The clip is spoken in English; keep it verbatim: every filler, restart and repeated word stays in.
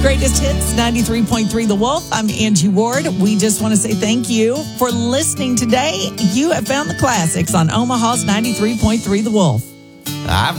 Greatest Hits, ninety-three point three The Wolf. I'm Angie Ward. We just want to say thank you for listening today. You have found the classics on Omaha's ninety-three point three The Wolf. I've